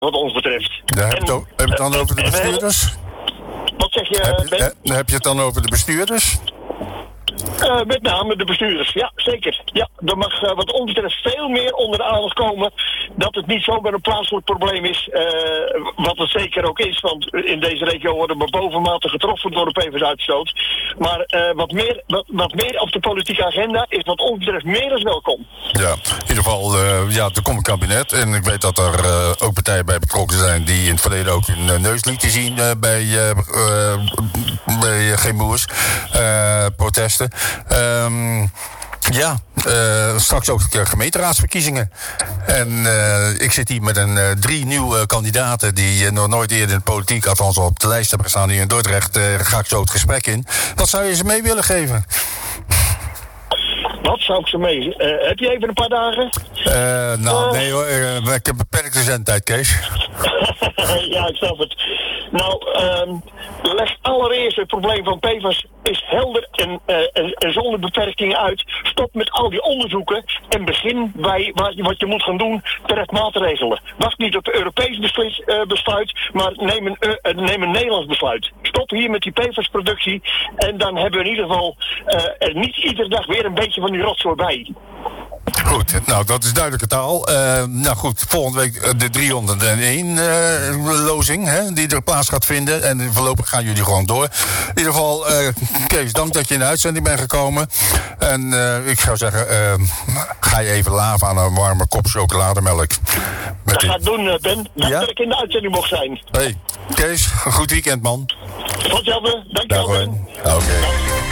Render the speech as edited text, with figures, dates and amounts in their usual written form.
wat ons betreft. Heb je het dan over de bestuurders? Wat zeg je, Ben? Heb je het dan over de bestuurders? Met name de bestuurders, ja, zeker. Ja, er mag wat ons betreft veel meer onder de aandacht komen dat het niet zomaar een plaatselijk probleem is, wat het zeker ook is, want in deze regio worden we bovenmate getroffen door de PvdA-uitstoot. Maar wat meer op de politieke agenda is wat ons betreft meer dan welkom. Ja, in ieder geval, er komt een kabinet en ik weet dat er ook partijen bij betrokken zijn die in het verleden ook hun neus lieten zien bij Geen Boers protesten. Straks ook gemeenteraadsverkiezingen. En ik zit hier met 3 nieuwe kandidaten die nog nooit eerder in de politiek, althans op de lijst hebben gestaan hier in Dordrecht. Ga ik zo het gesprek in. Wat zou je ze mee willen geven? Wat zou ik ze mee? Heb je even een paar dagen? Nee hoor, ik heb beperkte zendtijd, Kees. Ja, ik snap het. Nou, leg allereerst het probleem van PFAS is helder en zonder beperkingen uit. Stop met al die onderzoeken en begin bij wat je moet gaan doen, terecht maatregelen. Wacht niet op Europees besluit, maar neem een Nederlands besluit. Stop hier met die PFAS-productie en dan hebben we in ieder geval er niet iedere dag weer een beetje van die rotzooi bij. Goed, nou dat is duidelijke taal. Nou goed, volgende week de 301 lozing die er plaats gaat vinden. En voorlopig gaan jullie gewoon door. In ieder geval, Kees, dank dat je in de uitzending bent gekomen. En ik zou zeggen, ga je even laven aan een warme kop chocolademelk. Dat ga ik doen, Ben. Dank dat ik in de uitzending mocht zijn. Hey, Kees, een goed weekend, man. Tot ziens, dankjewel, Ben. Oké.